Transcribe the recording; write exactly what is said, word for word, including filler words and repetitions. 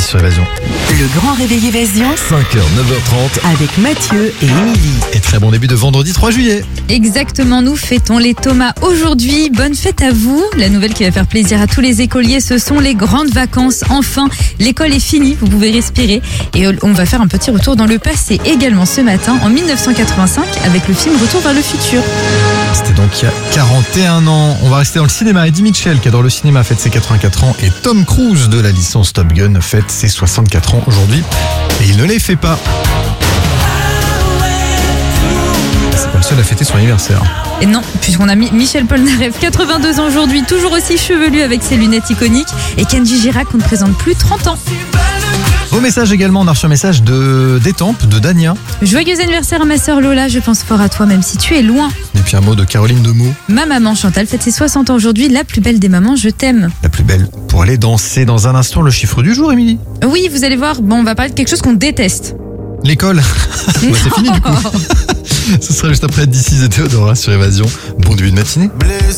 sur Évasion. Le grand réveil Évasion cinq heures, neuf heures trente. avec Mathieu et Émilie. Et très bon début de vendredi trois juillet. Exactement, nous fêtons les Thomas aujourd'hui. Bonne fête à vous. La nouvelle qui va faire plaisir à tous les écoliers, ce sont les grandes vacances. Enfin, l'école est finie, vous pouvez respirer. Et on va faire un petit retour dans le passé également ce matin, en mille neuf cent quatre-vingt-cinq, avec le film Retour vers le futur. C'était donc il y a quarante et un ans. On va rester dans le cinéma. Eddie Mitchell, qui adore le cinéma, fête ses quatre-vingt-quatre ans. Et Tom Cruise, de la licence Top Gun, fête ses soixante-quatre ans aujourd'hui. Et il ne les fait pas. C'est pas le seul à fêter son anniversaire. Et non, puisqu'on a mis Michel Polnareff, quatre-vingt-deux ans aujourd'hui, toujours aussi chevelu avec ses lunettes iconiques. Et Kenji Girac, on ne présente plus, trente ans. Vos messages également, on a reçu un message de d'Étampes, de Dania. Joyeux anniversaire à ma sœur Lola, je pense fort à toi, même si tu es loin. Et puis un mot de Caroline Demeaux. Ma maman Chantal fête ses soixante ans aujourd'hui, la plus belle des mamans, je t'aime. La plus belle pour aller danser. Dans un instant, le chiffre du jour, Émilie. Oui, vous allez voir, bon, on va parler de quelque chose qu'on déteste. L'école. Bah, c'est fini du coup. Ce sera juste après d'ici et Théodora sur Évasion. Bon début de matinée.